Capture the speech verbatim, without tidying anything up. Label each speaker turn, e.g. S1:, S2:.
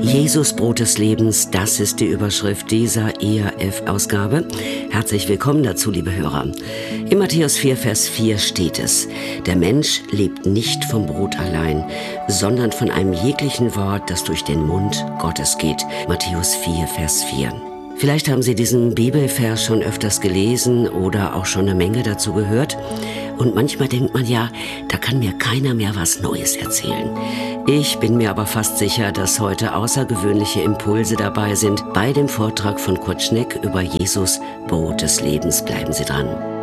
S1: Jesus, Brot des Lebens, das ist die Überschrift dieser E R F-Ausgabe. Herzlich willkommen dazu, liebe Hörer. In Matthäus vier, Vers vier steht es: Der Mensch lebt nicht vom Brot allein, sondern von einem jeglichen Wort, das durch den Mund Gottes geht. Matthäus vier, Vers vier. Vielleicht haben Sie diesen Bibelvers schon öfters gelesen oder auch schon eine Menge dazu gehört. Und manchmal denkt man ja, da kann mir keiner mehr was Neues erzählen. Ich bin mir aber fast sicher, dass heute außergewöhnliche Impulse dabei sind bei dem Vortrag von Kurt Schneck über Jesus, Brot des Lebens. Bleiben Sie dran.